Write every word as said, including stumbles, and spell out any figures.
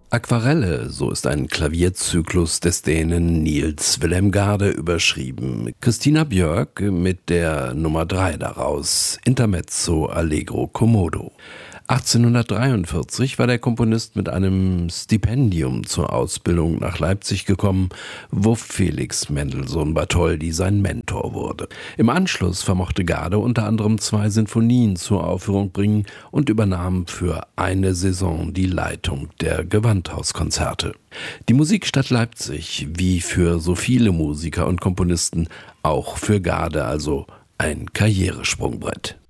Aquarelle, so ist ein Klavierzyklus des Dänen Niels Wilhelm Gade überschrieben. Christina Björk mit der Nummer drei daraus, Intermezzo Allegro Commodo. achtzehnhundertdreiundvierzig war der Komponist mit einem Stipendium zur Ausbildung nach Leipzig gekommen, wo Felix Mendelssohn Bartholdy sein Mentor wurde. Im Anschluss vermochte Gade unter anderem zwei Sinfonien zur Aufführung bringen und übernahm für eine Saison die Leitung der Gewandhauskonzerte. Die Musikstadt Leipzig, wie für so viele Musiker und Komponisten, auch für Gade also ein Karrieresprungbrett.